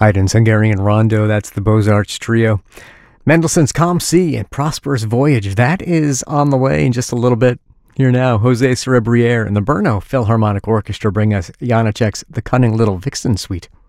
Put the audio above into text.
Haydn's Hungarian Rondo, that's the Beaux-Arts Trio. Mendelssohn's Calm Sea and Prosperous Voyage, that is on the way in just a little bit. Here now, José Cerebriere and the Brno Philharmonic Orchestra bring us Janacek's The Cunning Little Vixen Suite.